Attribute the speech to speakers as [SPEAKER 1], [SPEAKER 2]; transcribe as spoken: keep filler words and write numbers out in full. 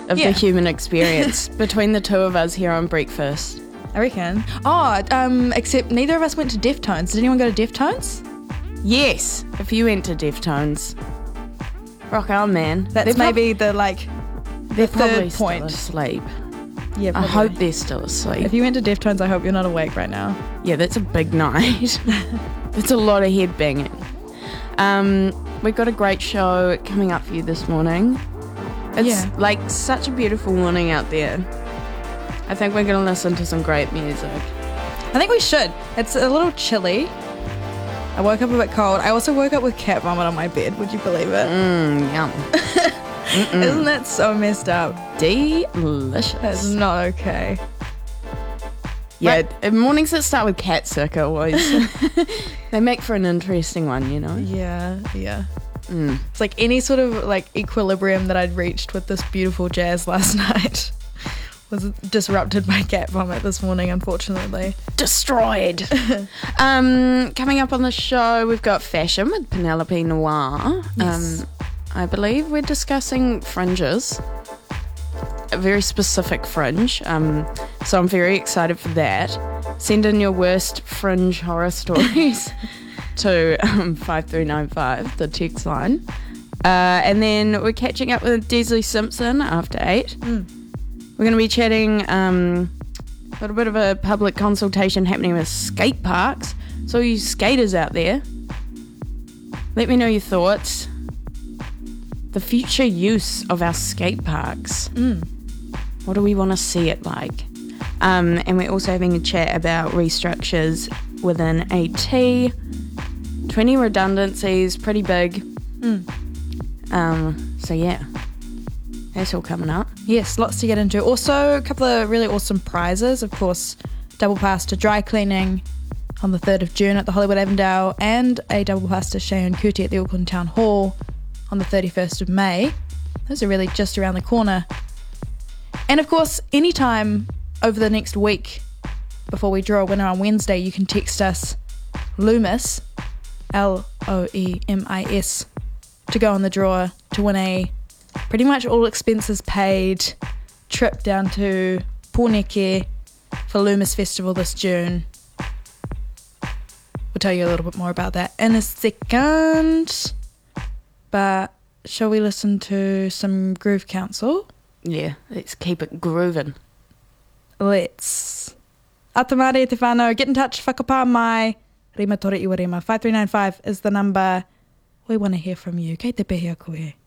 [SPEAKER 1] of
[SPEAKER 2] Yeah.
[SPEAKER 1] the human experience between the two of us here on Breakfast.
[SPEAKER 2] I reckon. Oh, um, except neither of us went to Deftones. Did anyone go to Deftones?
[SPEAKER 1] Yes, if you went to Deftones. Rock on, man.
[SPEAKER 2] That's
[SPEAKER 1] They're
[SPEAKER 2] maybe the, like,
[SPEAKER 1] prob- they're
[SPEAKER 2] the
[SPEAKER 1] probably
[SPEAKER 2] third point.
[SPEAKER 1] still asleep.
[SPEAKER 2] Yeah,
[SPEAKER 1] I
[SPEAKER 2] probably.
[SPEAKER 1] hope they're still asleep.
[SPEAKER 2] If you went to Deftones, I hope you're not awake right now.
[SPEAKER 1] Yeah, that's a big night. That's a lot of head banging. Um, we've got a great show coming up for you this morning. It's
[SPEAKER 2] Yeah.
[SPEAKER 1] like such a beautiful morning out there. I think we're going to listen to some great music.
[SPEAKER 2] I think we should. It's a little chilly. I woke up a bit cold. I also woke up with cat vomit on my bed. Would you believe it?
[SPEAKER 1] Mmm, yum.
[SPEAKER 2] Isn't that so messed up?
[SPEAKER 1] Delicious.
[SPEAKER 2] That's not okay.
[SPEAKER 1] Yeah, uh, mornings that start with cat sick are always, they make for an interesting one, you know?
[SPEAKER 2] Yeah, yeah.
[SPEAKER 1] Mm.
[SPEAKER 2] It's like any sort of like equilibrium that I'd reached with this beautiful jazz last night was disrupted by cat vomit this morning, unfortunately.
[SPEAKER 1] Destroyed. um, coming up on the show, we've got fashion with Penelope Noir.
[SPEAKER 2] Yes.
[SPEAKER 1] Um, I believe we're discussing fringes, a very specific fringe. Um, so I'm very excited for that. Send in your worst fringe horror stories to um, five three nine five, the text line. Uh, and then we're catching up with Desley Simpson after eight.
[SPEAKER 2] Mm.
[SPEAKER 1] We're going to be chatting um, a little bit of a public consultation happening with skate parks. So you skaters out there, let me know your thoughts. The future use of our skate parks.
[SPEAKER 2] Mm.
[SPEAKER 1] What do we want to see it like? Um, and we're also having a chat about restructures within AT. twenty redundancies, pretty big.
[SPEAKER 2] Mm.
[SPEAKER 1] Um, so yeah, that's all coming up.
[SPEAKER 2] Yes, lots to get into. Also, a couple of really awesome prizes. Of course, double pass to dry cleaning on the third of June at the Hollywood Avondale, and a double pass to Shea and Kuti at the Auckland Town Hall on the thirty-first of May. Those are really just around the corner. And of course, anytime over the next week before we draw a winner on Wednesday, you can text us Loomis, L O E M I S, to go on the draw to win a pretty much all expenses paid trip down to Pōneke for Loomis Festival this June. We'll tell you a little bit more about that in a second. But shall we listen to some Groove Council?
[SPEAKER 1] Yeah, let's keep it grooving.
[SPEAKER 2] Let's. Atamare e te whānau, get in touch, whakapā mai, rima tore iwa rima. five three nine five is the number. We want to hear from you. Kei te pehi a koe.